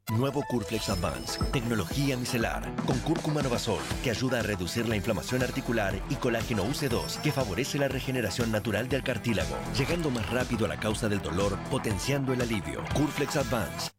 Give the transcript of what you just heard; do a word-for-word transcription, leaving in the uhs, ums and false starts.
Nuevo Curflex Advance, tecnología micelar, con cúrcuma Novasol, que ayuda a reducir la inflamación articular, y colágeno U C dos, que favorece la regeneración natural del cartílago, llegando más rápido a la causa del dolor, potenciando el alivio. Curflex Advance,